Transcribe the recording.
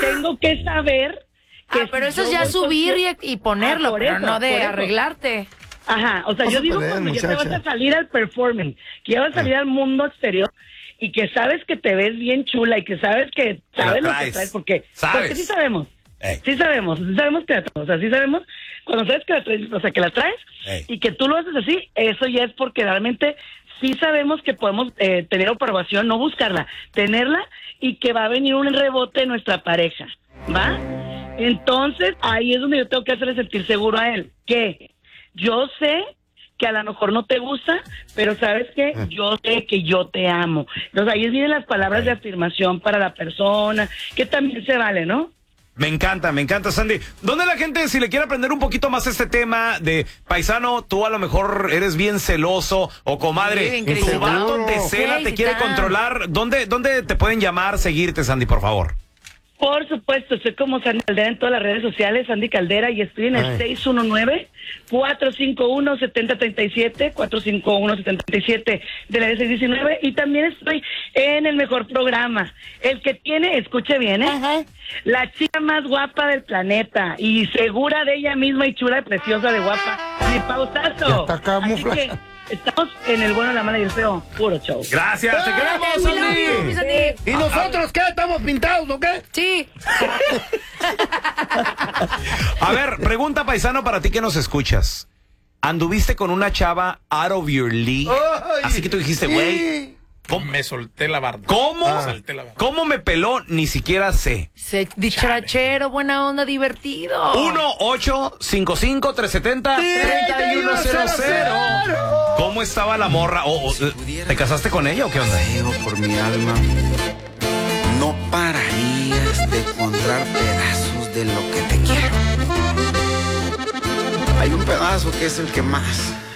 tengo que saber que pero eso es ya subir y ponerlo, pero no de arreglarte. Ajá, o sea, yo digo cuando ya te vas a salir al performing, que ya vas a salir al mundo exterior y que sabes que te ves bien chula y que sabes lo que traes, porque sí sabemos. Sí sabemos que la traes, o sea, sí sabemos cuando sabes que la traes, o sea, que la traes y que tú lo haces así, eso ya es porque realmente sí sabemos que podemos tener aprobación, no buscarla, tenerla y que va a venir un rebote de nuestra pareja, ¿va? Entonces, ahí es donde yo tengo que hacerle sentir seguro a él, que yo sé que a lo mejor no te gusta, pero sabes que yo sé que yo te amo. Entonces, ahí vienen las palabras de afirmación para la persona, que también se vale, ¿no? Me encanta, Sandy. ¿Dónde la gente, si le quiere aprender un poquito más este tema de paisano, tú a lo mejor eres bien celoso o comadre, tu vato te cela, te quiere controlar? ¿Dónde te pueden llamar, seguirte, Sandy, por favor? Por supuesto, estoy como Sandy Caldera en todas las redes sociales, Sandy Caldera, y estoy en el 619-451-7037, 451-7037 de la D619, y también estoy en el mejor programa, el que tiene, escuche bien, la chica más guapa del planeta, y segura de ella misma y chula y preciosa de guapa, mi Pausazo. Así que estamos en el bueno, la mala y el feo, puro show. Gracias, te queremos, Sandy. ¿Y nosotros qué? ¿Estamos pintados o qué? Sí. A ver, pregunta paisano para ti que nos escuchas. ¿Anduviste con una chava out of your league? Así que tú dijiste, güey, me solté la barba. ¿Cómo me peló? Ni siquiera sé. Dicharachero, buena onda, divertido. 1-855-370-3100. ¿Cómo estaba la morra? ¿Te casaste con ella o qué onda? Por mi alma, no pararías de encontrar pedazos de lo que te quiero. Hay un pedazo que es el que más